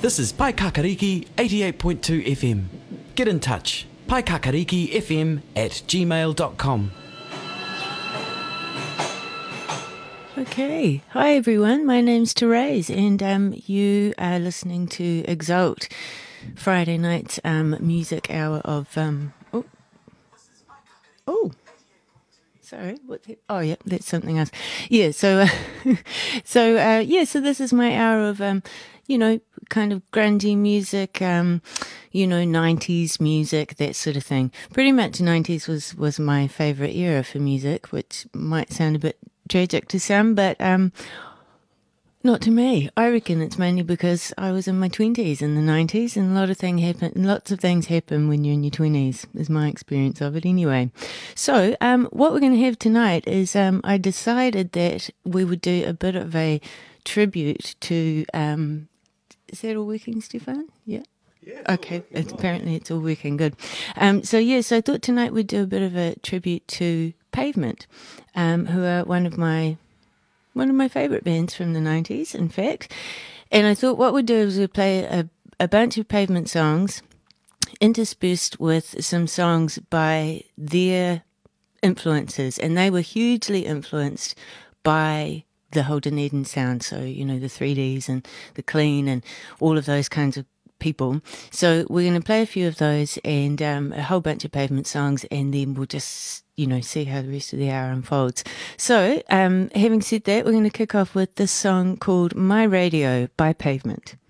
This is Pai Kakariki 88.2 FM. Get in touch. paikakarikifm@gmail.com. Okay. Hi, everyone. My name's Therese, and you are listening to Exalt, Friday night's music hour of... Sorry, what's it? Oh, yeah, that's something else. Yeah, so this is my hour of, kind of grungy music, 90s music, that sort of thing. Pretty much 90s was my favourite era for music, which might sound a bit tragic to some, but not to me. I reckon it's mainly because I was in my 20s in the 90s, and lots of things happen when you're in your 20s, is my experience of it anyway. So what we're going to have tonight is I decided that we would do a bit of a tribute to... is that all working, Stefan? Yeah. Yeah, okay, apparently it's all working good. So I thought tonight we'd do a bit of a tribute to Pavement, who are one of my favourite bands from the 90s, in fact. And I thought what we'd do is we'd play a bunch of Pavement songs interspersed with some songs by their influences. And they were hugely influenced by the whole Dunedin sound. So, the 3Ds and the Clean and all of those kinds of people. So we're going to play a few of those and a whole bunch of Pavement songs, and then we'll just... see how the rest of the hour unfolds. So, having said that, we're going to kick off with this song called My Radio by Pavement.